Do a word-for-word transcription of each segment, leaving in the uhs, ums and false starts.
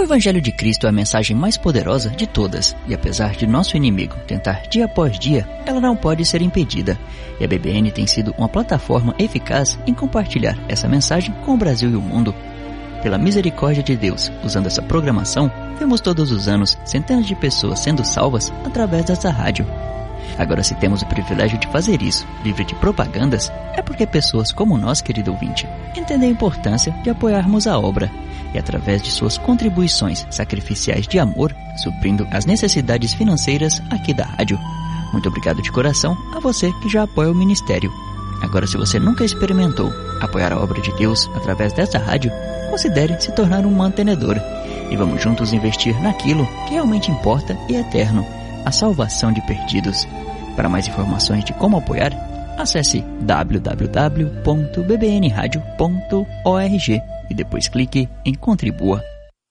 Evangelho de Cristo é a mensagem mais poderosa de todas, e apesar de nosso inimigo tentar dia após dia, ela não pode ser impedida. E a B B N tem sido uma plataforma eficaz em compartilhar essa mensagem com o Brasil e o mundo. Pela misericórdia de Deus, usando essa programação, vemos todos os anos centenas de pessoas sendo salvas através dessa rádio. Agora, se temos o privilégio de fazer isso, livre de propagandas, é porque pessoas como nós, querido ouvinte, entendem a importância de apoiarmos a obra e, através de suas contribuições sacrificiais de amor, suprindo as necessidades financeiras aqui da rádio. Muito obrigado de coração a você que já apoia o ministério. Agora, se você nunca experimentou apoiar a obra de Deus através dessa rádio, considere se tornar um mantenedor e vamos juntos investir naquilo que realmente importa e é eterno, a salvação de perdidos. Para mais informações de como apoiar, acesse w w w ponto b b n radio ponto org e depois clique em Contribua.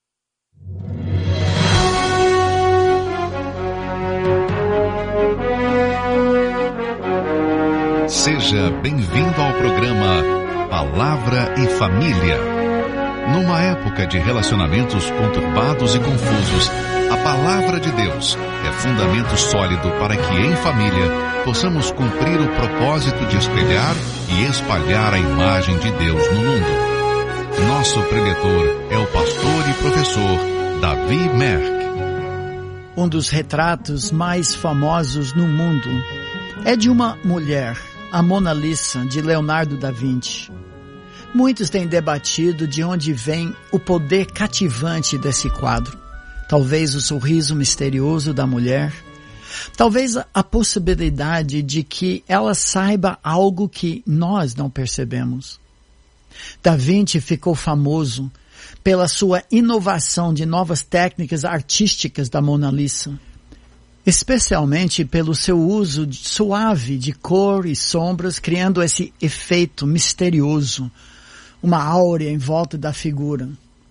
Seja bem-vindo ao programa Palavra e Família. Numa época de relacionamentos conturbados e confusos, a Palavra de Deus é fundamento sólido para que, em família, possamos cumprir o propósito de espelhar e espalhar a imagem de Deus no mundo. Nosso preletor é o pastor e professor Davi Merck. Um dos retratos mais famosos no mundo é de uma mulher, a Mona Lisa, de Leonardo da Vinci. Muitos têm debatido de onde vem o poder cativante desse quadro. Talvez o sorriso misterioso da mulher. Talvez a possibilidade de que ela saiba algo que nós não percebemos. Da Vinci ficou famoso pela sua inovação de novas técnicas artísticas da Mona Lisa, especialmente pelo seu uso suave de cor e sombras, criando esse efeito misterioso, uma áurea em volta da figura.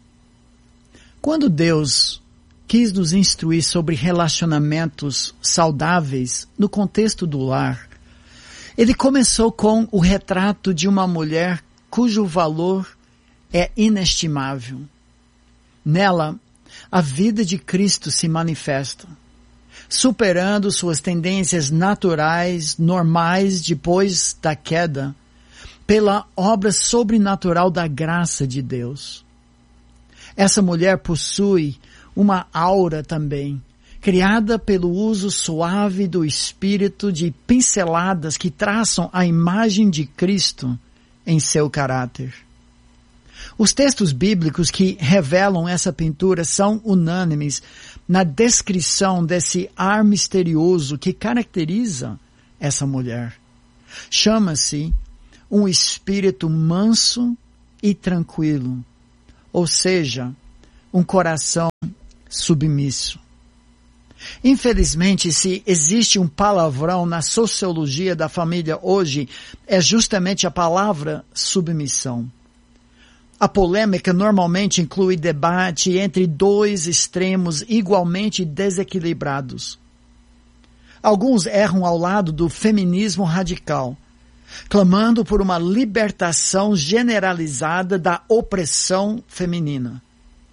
Quando Deus quis nos instruir sobre relacionamentos saudáveis no contexto do lar, Ele começou com o retrato de uma mulher cujo valor é inestimável. Nela, a vida de Cristo se manifesta, superando suas tendências naturais, normais depois da queda, pela obra sobrenatural da graça de Deus. Essa mulher possui uma aura também, criada pelo uso suave do Espírito de pinceladas que traçam a imagem de Cristo em seu caráter. Os textos bíblicos que revelam essa pintura são unânimes na descrição desse ar misterioso que caracteriza essa mulher. Chama-se um espírito manso e tranquilo, ou seja, um coração submisso. Infelizmente, se existe um palavrão na sociologia da família hoje, é justamente a palavra submissão. A polêmica normalmente inclui debate entre dois extremos igualmente desequilibrados. Alguns erram ao lado do feminismo radical, clamando por uma libertação generalizada da opressão feminina.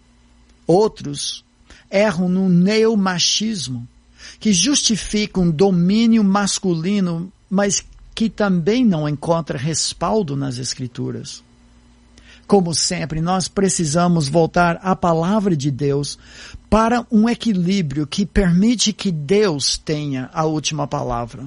Outros erram no neomachismo, que justifica um domínio masculino, mas que também não encontra respaldo nas Escrituras. Como sempre, nós precisamos voltar à palavra de Deus para um equilíbrio que permite que Deus tenha a última palavra.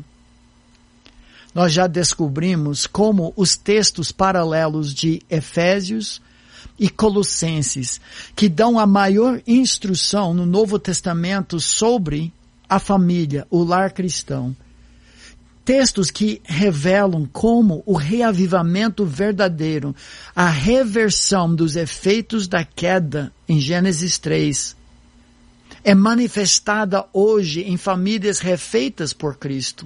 Nós já descobrimos como os textos paralelos de Efésios e Colossenses, que dão a maior instrução no Novo Testamento sobre a família, o lar cristão. Textos que revelam como o reavivamento verdadeiro, a reversão dos efeitos da queda em Gênesis três, é manifestada hoje em famílias refeitas por Cristo.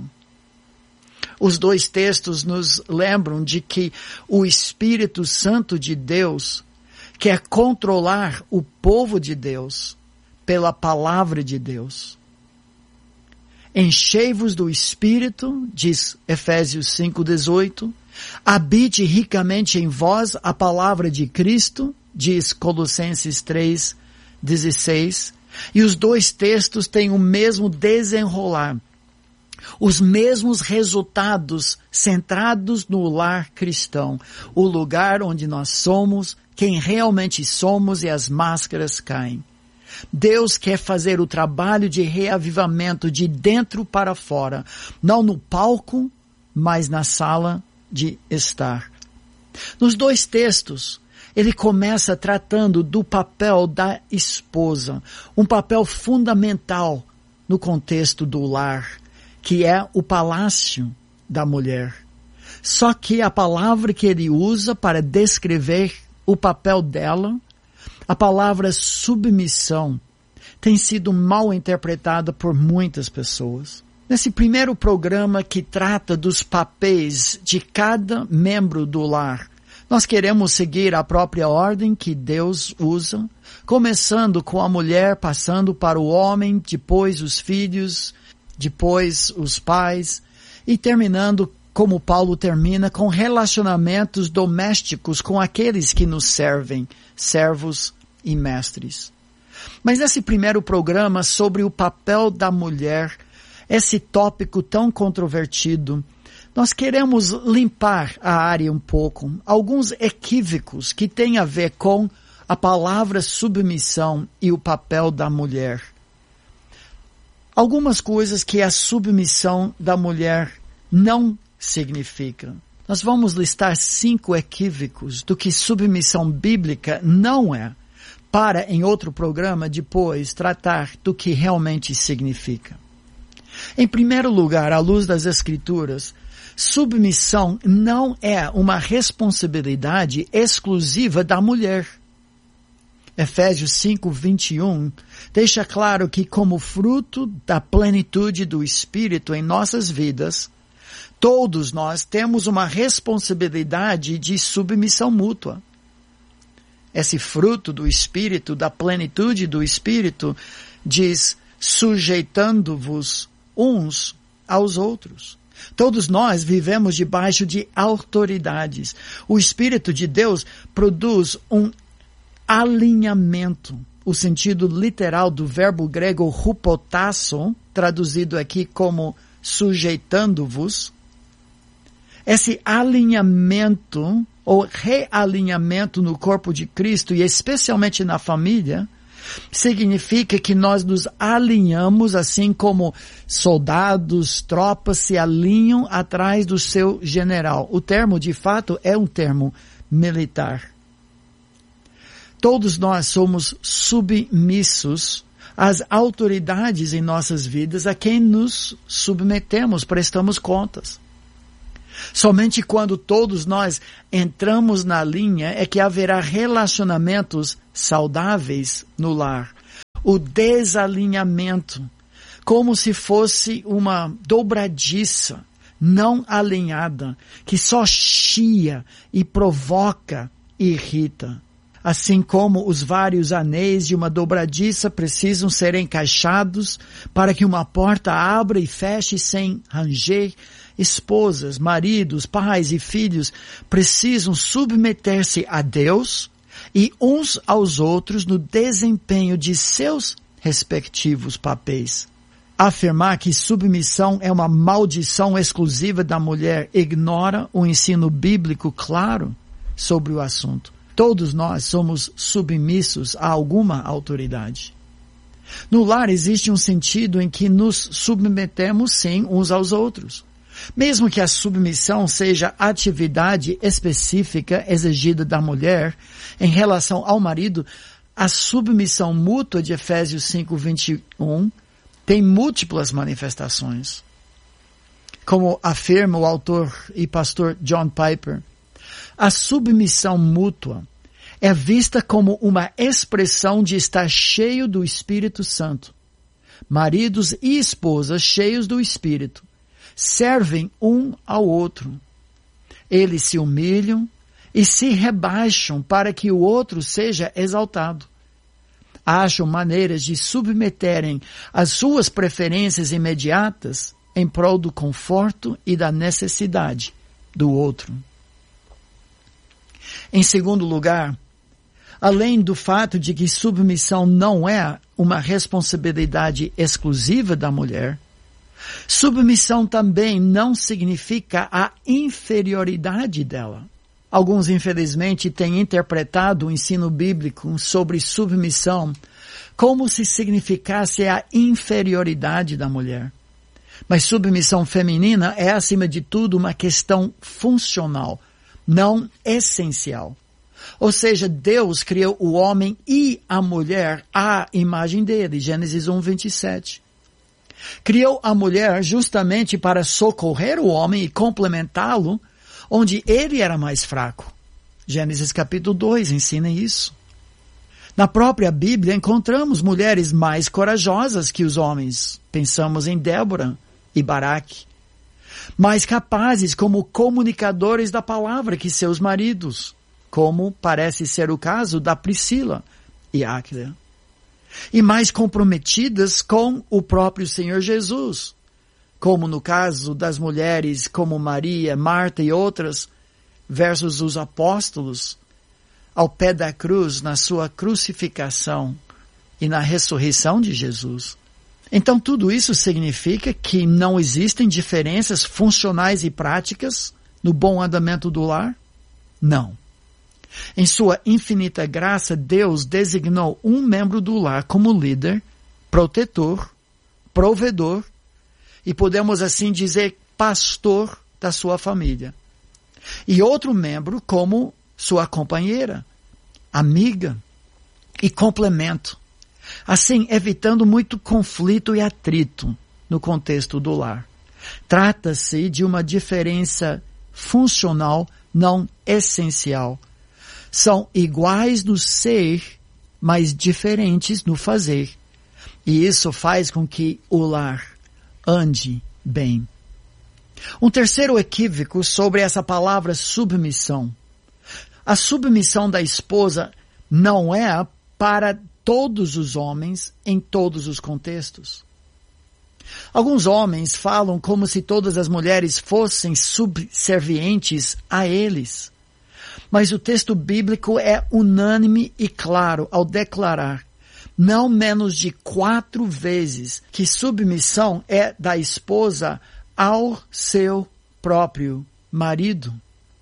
Os dois textos nos lembram de que o Espírito Santo de Deus quer controlar o povo de Deus pela palavra de Deus. Enchei-vos do Espírito, diz Efésios cinco, dezoito, habite ricamente em vós a palavra de Cristo, diz Colossenses três, dezesseis, e os dois textos têm o mesmo desenrolar, os mesmos resultados centrados no lar cristão, o lugar onde nós somos, quem realmente somos e as máscaras caem. Deus quer fazer o trabalho de reavivamento de dentro para fora, não no palco, mas na sala de estar. Nos dois textos, ele começa tratando do papel da esposa, um papel fundamental no contexto do lar, que é o palácio da mulher. Só que a palavra que ele usa para descrever o papel dela, a palavra submissão, tem sido mal interpretada por muitas pessoas. Nesse primeiro programa que trata dos papéis de cada membro do lar, nós queremos seguir a própria ordem que Deus usa, começando com a mulher, passando para o homem, depois os filhos, depois os pais, e terminando como Paulo termina, com relacionamentos domésticos com aqueles que nos servem, servos e mestres. Mas nesse primeiro programa sobre o papel da mulher, esse tópico tão controvertido, nós queremos limpar a área um pouco, alguns equívocos que têm a ver com a palavra submissão e o papel da mulher. Algumas coisas que a submissão da mulher não significa. Nós vamos listar cinco equívocos do que submissão bíblica não é, para em outro programa depois tratar do que realmente significa. Em primeiro lugar, à luz das Escrituras, submissão não é uma responsabilidade exclusiva da mulher. Efésios cinco, vinte e um deixa claro que como fruto da plenitude do Espírito em nossas vidas, todos nós temos uma responsabilidade de submissão mútua. Esse fruto do Espírito, da plenitude do Espírito, diz, sujeitando-vos uns aos outros. Todos nós vivemos debaixo de autoridades. O Espírito de Deus produz um alinhamento. O sentido literal do verbo grego hupotasso, traduzido aqui como sujeitando-vos. Esse alinhamento ou realinhamento no corpo de Cristo e especialmente na família, significa que nós nos alinhamos assim como soldados, tropas se alinham atrás do seu general. O termo, de fato, é um termo militar. Todos nós somos submissos às autoridades em nossas vidas a quem nos submetemos, prestamos contas. Somente quando todos nós entramos na linha é que haverá relacionamentos saudáveis no lar. O desalinhamento, como se fosse uma dobradiça não alinhada, que só chia e provoca e irrita. Assim como os vários anéis de uma dobradiça precisam ser encaixados para que uma porta abra e feche sem ranger, esposas, maridos, pais e filhos precisam submeter-se a Deus e uns aos outros no desempenho de seus respectivos papéis. Afirmar que submissão é uma maldição exclusiva da mulher ignora o ensino bíblico claro sobre o assunto. Todos nós somos submissos a alguma autoridade. No lar existe um sentido em que nos submetemos sim uns aos outros. Mesmo que a submissão seja atividade específica exigida da mulher em relação ao marido, a submissão mútua de Efésios cinco, vinte e um tem múltiplas manifestações. Como afirma o autor e pastor John Piper, a submissão mútua é vista como uma expressão de estar cheio do Espírito Santo. Maridos e esposas cheios do Espírito servem um ao outro. Eles se humilham e se rebaixam para que o outro seja exaltado. Acham maneiras de submeterem as suas preferências imediatas em prol do conforto e da necessidade do outro. Em segundo lugar, Além do fato de que submissão não é uma responsabilidade exclusiva da mulher, submissão também não significa a inferioridade dela. Alguns, infelizmente, têm interpretado o ensino bíblico sobre submissão como se significasse a inferioridade da mulher. Mas submissão feminina é, acima de tudo, uma questão funcional, não essencial. Ou seja, Deus criou o homem e a mulher à imagem dele, Gênesis um, vinte e sete. Criou a mulher justamente para socorrer o homem e complementá-lo onde ele era mais fraco. Gênesis capítulo dois ensina isso. Na própria Bíblia encontramos mulheres mais corajosas que os homens. Pensamos em Débora e Baraque. Mais capazes como comunicadores da palavra que seus maridos, como parece ser o caso da Priscila e Áquila. E mais comprometidas com o próprio Senhor Jesus, como no caso das mulheres como Maria, Marta e outras, versus os apóstolos, ao pé da cruz, na sua crucificação e na ressurreição de Jesus. Então tudo isso significa que não existem diferenças funcionais e práticas no bom andamento do lar? Não. Em sua infinita graça, Deus designou um membro do lar como líder, protetor, provedor, e podemos assim dizer, pastor da sua família. E outro membro como sua companheira, amiga e complemento. Assim, evitando muito conflito e atrito no contexto do lar. Trata-se de uma diferença funcional, não essencial. São iguais no ser, mas diferentes no fazer. E isso faz com que o lar ande bem. Um terceiro equívoco sobre essa palavra submissão. A submissão da esposa não é para todos os homens em todos os contextos. Alguns homens falam como se todas as mulheres fossem subservientes a eles. Mas o texto bíblico é unânime e claro ao declarar não menos de quatro vezes que submissão é da esposa ao seu próprio marido.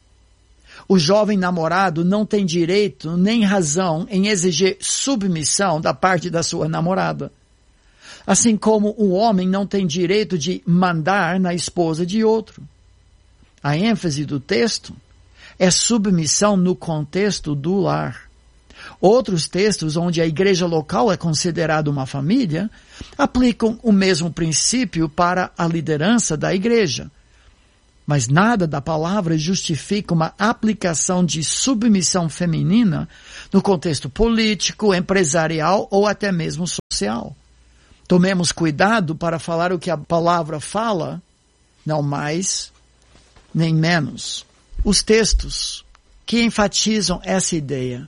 O jovem namorado não tem direito nem razão em exigir submissão da parte da sua namorada. Assim como o homem não tem direito de mandar na esposa de outro. A ênfase do texto é submissão no contexto do lar. Outros textos, onde a igreja local é considerada uma família, aplicam o mesmo princípio para a liderança da igreja. Mas nada da palavra justifica uma aplicação de submissão feminina no contexto político, empresarial ou até mesmo social. Tomemos cuidado para falar o que a palavra fala, não mais nem menos. Os textos que enfatizam essa ideia.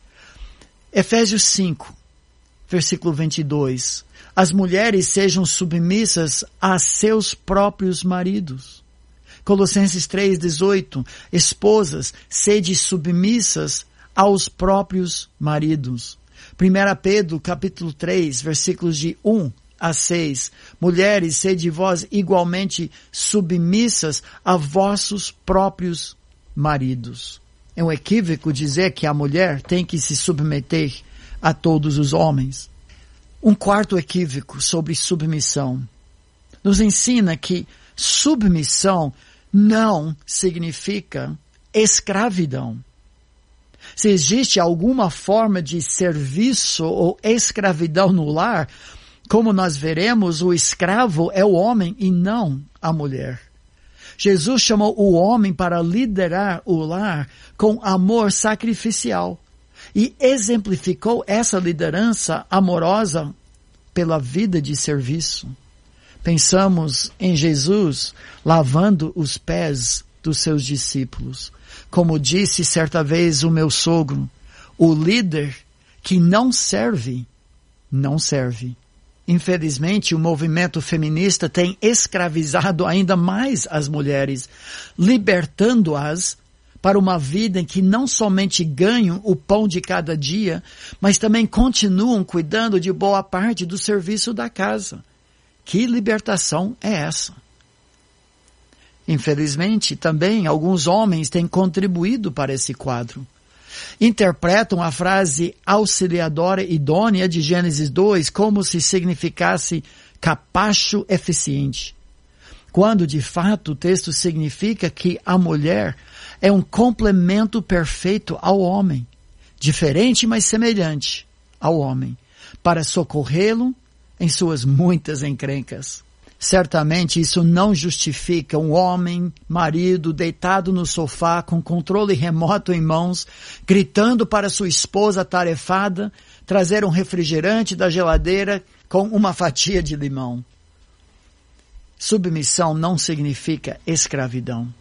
Efésios cinco, versículo vinte e dois. As mulheres sejam submissas a seus próprios maridos. Colossenses três, dezoito. Esposas, sede submissas aos próprios maridos. primeira Pedro, capítulo três, versículos de um a seis. Mulheres, sede vós igualmente submissas a vossos próprios maridos. É um equívoco dizer que a mulher tem que se submeter a todos os homens. Um quarto equívoco sobre submissão nos ensina que submissão não significa escravidão. Se existe alguma forma de serviço ou escravidão no lar, como nós veremos, o escravo é o homem e não a mulher. Jesus chamou o homem para liderar o lar com amor sacrificial e exemplificou essa liderança amorosa pela vida de serviço. Pensamos em Jesus lavando os pés dos seus discípulos. Como disse certa vez o meu sogro, o líder que não serve, não serve. Infelizmente, o movimento feminista tem escravizado ainda mais as mulheres, libertando-as para uma vida em que não somente ganham o pão de cada dia, mas também continuam cuidando de boa parte do serviço da casa. Que libertação é essa? Infelizmente, também alguns homens têm contribuído para esse quadro. Interpretam a frase auxiliadora idônea de Gênesis dois como se significasse capacho eficiente, quando de fato o texto significa que a mulher é um complemento perfeito ao homem, diferente mas semelhante ao homem, para socorrê-lo em suas muitas encrencas. Certamente isso não justifica um homem, marido, deitado no sofá com controle remoto em mãos, gritando para sua esposa atarefada, trazer um refrigerante da geladeira com uma fatia de limão. Submissão não significa escravidão.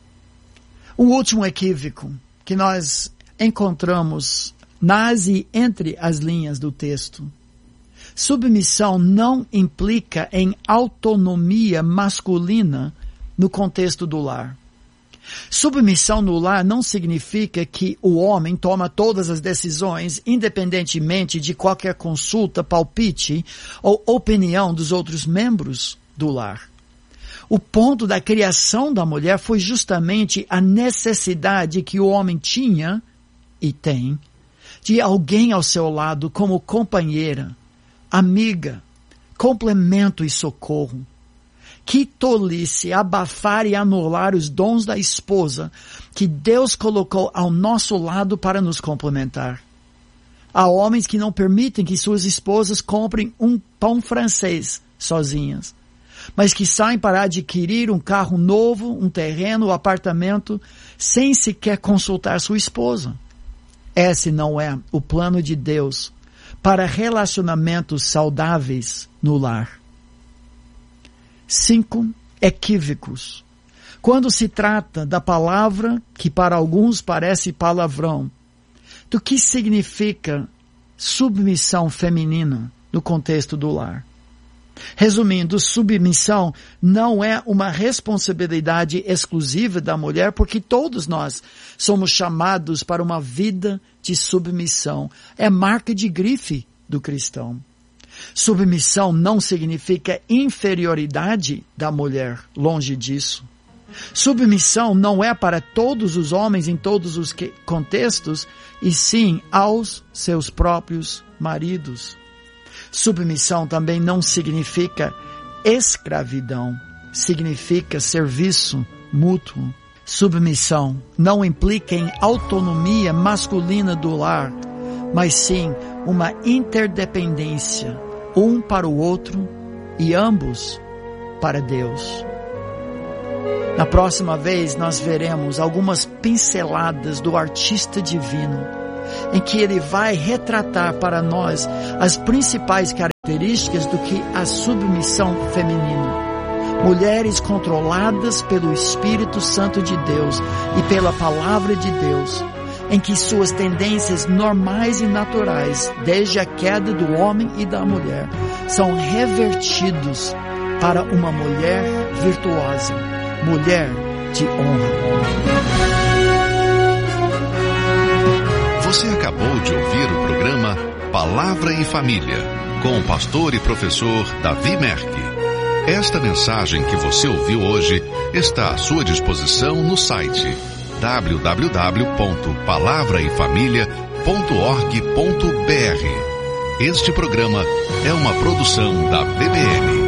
Um último equívoco que nós encontramos nas e entre as linhas do texto. Submissão não implica em autonomia masculina no contexto do lar. Submissão no lar não significa que o homem toma todas as decisões independentemente de qualquer consulta, palpite ou opinião dos outros membros do lar. O ponto da criação da mulher foi justamente a necessidade que o homem tinha e tem de alguém ao seu lado como companheira, amiga, complemento e socorro. Que tolice abafar e anular os dons da esposa que Deus colocou ao nosso lado para nos complementar. Há homens que não permitem que suas esposas comprem um pão francês sozinhas, mas que saem para adquirir um carro novo, um terreno, um apartamento, sem sequer consultar sua esposa. Esse não é o plano de Deus para relacionamentos saudáveis no lar. Cinco equívocos. Quando se trata da palavra, que para alguns parece palavrão, do que significa submissão feminina no contexto do lar. Resumindo, submissão não é uma responsabilidade exclusiva da mulher, porque todos nós somos chamados para uma vida de submissão. É marca de grife do cristão. Submissão não significa inferioridade da mulher, longe disso. Submissão não é para todos os homens em todos os contextos, e sim aos seus próprios maridos. Submissão também não significa escravidão, significa serviço mútuo. Submissão não implica em autonomia masculina do lar, mas sim uma interdependência, um para o outro e ambos para Deus. Na próxima vez nós veremos algumas pinceladas do artista divino, em que ele vai retratar para nós as principais características do que a submissão feminina. Mulheres controladas pelo Espírito Santo de Deus e pela Palavra de Deus, em que suas tendências normais e naturais, desde a queda do homem e da mulher, são revertidos para uma mulher virtuosa, mulher de honra. Você acabou de ouvir o programa Palavra e Família, com o pastor e professor Davi Merck. Esta mensagem que você ouviu hoje está à sua disposição no site w w w ponto palavra e família ponto org ponto b r. Este programa é uma produção da B B N.